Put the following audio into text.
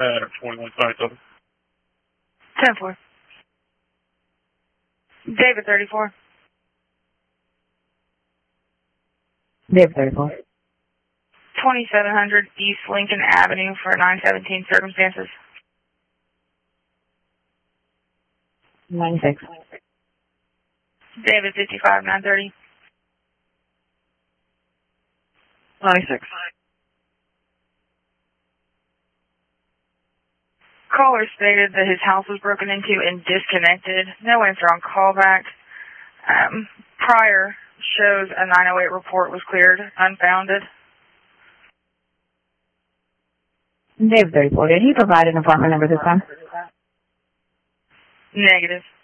at 2157. 10-4. David 34. David 34. 2700 East Lincoln Avenue for 917 circumstances. 96. David 55 930. 96. Caller stated that his house was broken into and disconnected. No answer on callback. Prior shows a 908 report was cleared, unfounded. David 34. Did he provide an apartment number this time? Negative.